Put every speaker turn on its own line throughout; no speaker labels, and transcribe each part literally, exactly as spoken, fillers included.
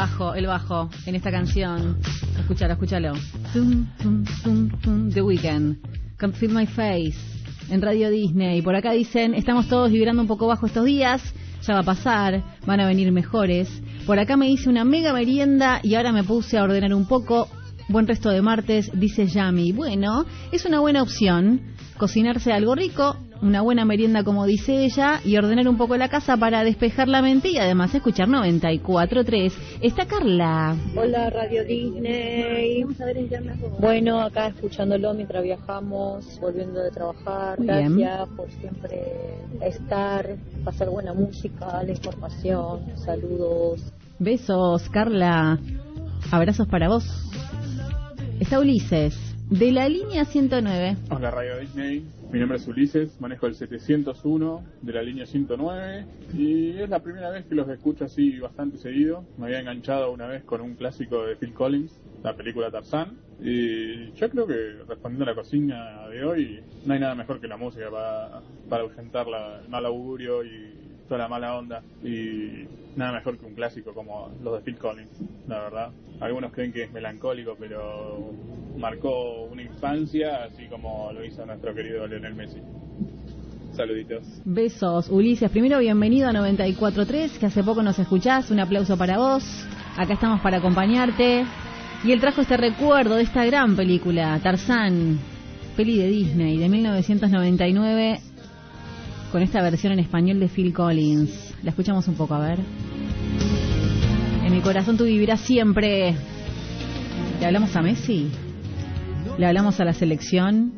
bajo, el bajo en esta canción. Escúchalo, escúchalo. Tum, tum, tum, tum, The Weeknd. Can't Feel My Face. En Radio Disney. Por acá dicen, estamos todos vibrando un poco bajo estos días. Ya va a pasar, van a venir mejores. Por acá me hice una mega merienda y ahora me puse a ordenar un poco. Buen resto de martes, dice Yami. Bueno, es una buena opción cocinarse algo rico, una buena merienda como dice ella, y ordenar un poco la casa para despejar la mente y además escuchar noventa y cuatro punto tres. Está Carla.
Hola Radio Disney. Bueno, acá escuchándolo mientras viajamos, volviendo de trabajar.
Muy
Gracias
bien.
por siempre estar, pasar buena música, la información. Saludos.
Besos, Carla. Abrazos para vos. Está Ulises, de la línea ciento nueve.
Hola Radio Disney, mi nombre es Ulises, manejo el setecientos uno de la línea ciento nueve y es la primera vez que los escucho así bastante seguido. Me había enganchado una vez con un clásico de Phil Collins, la película Tarzán, y yo creo que respondiendo a la consigna de hoy, no hay nada mejor que la música para, para ahuyentar la, el mal augurio y toda la mala onda, y nada mejor que un clásico como los de Phil Collins, la verdad. Algunos creen que es melancólico, pero marcó una infancia, así como lo hizo nuestro querido Lionel Messi. Saluditos.
Besos, Ulises. Primero, bienvenido a noventa y cuatro punto tres, que hace poco nos escuchás. Un aplauso para vos. Acá estamos para acompañarte. Y él trajo este recuerdo de esta gran película, Tarzán, peli de Disney, de mil novecientos noventa y nueve, con esta versión en español de Phil Collins. La escuchamos un poco, a ver. En mi corazón tú vivirás siempre. ¿Le hablamos a Messi? ¿Le hablamos a la selección?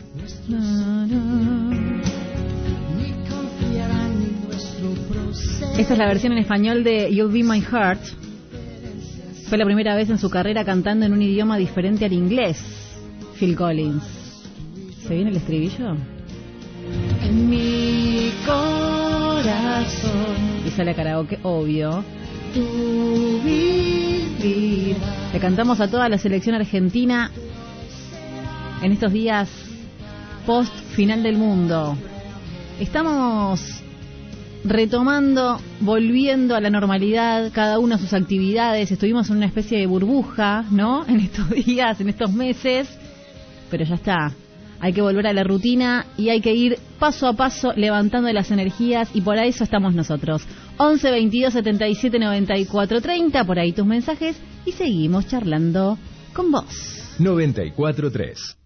Esta es la versión en español de You'll Be My Heart. Fue la primera vez en su carrera cantando en un idioma diferente al inglés, Phil Collins. ¿Se viene el estribillo? En mi corazón. Y sale a karaoke, obvio. Tu vivir. Le cantamos a toda la selección argentina en estos días post final del mundo. Estamos retomando, volviendo a la normalidad, cada uno a sus actividades. Estuvimos en una especie de burbuja, ¿no? En estos días, en estos meses, pero ya está. Hay que volver a la rutina y hay que ir paso a paso levantando las energías, y por eso estamos nosotros. once, veintidós, setenta y siete, noventa y cuatro, treinta, por ahí tus mensajes, y seguimos charlando con vos.
noventa y cuatro punto tres